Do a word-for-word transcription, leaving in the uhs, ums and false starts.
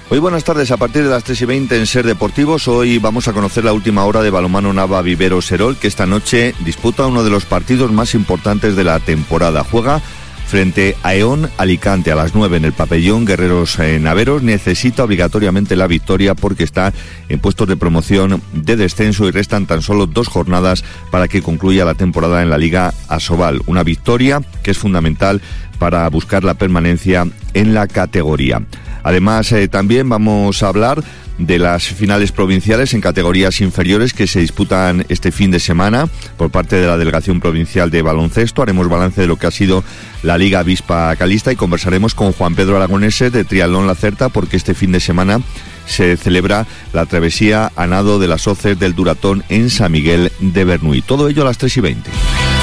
Hoy buenas tardes, a partir de las tres y veinte en Ser Deportivos. Hoy vamos a conocer la última hora de balonmano Nava Vivero Serol, que esta noche disputa uno de los partidos más importantes de la temporada. Juega frente a Eón Alicante a las nueve en el pabellón Guerreros eh, Naveros. Necesita obligatoriamente la victoria porque está en puestos de promoción de descenso y restan tan solo dos jornadas para que concluya la temporada en la Liga Asobal. Una victoria que es fundamental para buscar la permanencia en la categoría. Además, eh, también vamos a hablar de las finales provinciales en categorías inferiores que se disputan este fin de semana por parte de la Delegación Provincial de Baloncesto. Haremos balance de lo que ha sido la Liga Avispa Calista y conversaremos con Juan Pedro Aragonese de Triatlón La Certa, porque este fin de semana se celebra la travesía a nado de las hoces del Duratón en San Miguel de Bernuy. Todo ello a las tres y veinte.